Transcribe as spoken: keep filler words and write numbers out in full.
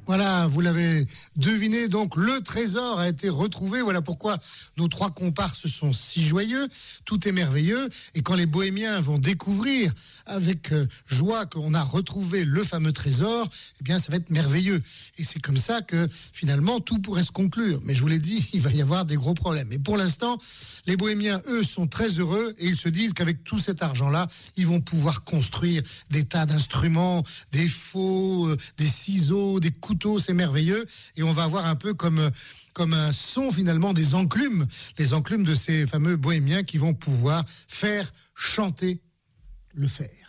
Voilà, vous l'avez deviné, donc le trésor a été retrouvé. Voilà pourquoi nos trois comparses sont si joyeux. Tout est merveilleux. Et quand les bohémiens vont découvrir avec euh, joie qu'on a retrouvé le fameux trésor, eh bien ça va être merveilleux. Et c'est comme ça que finalement tout pourrait se conclure. Mais je vous l'ai dit, il va y avoir des gros problèmes. Et pour l'instant, les bohémiens, eux, sont très heureux et ils se disent qu'avec tout cet argent-là, ils vont pouvoir construire des tas d'instruments, des faux, euh, des ciseaux, des couteaux. C'est merveilleux et on va avoir un peu comme, comme un son finalement des enclumes, les enclumes de ces fameux bohémiens qui vont pouvoir faire chanter le fer.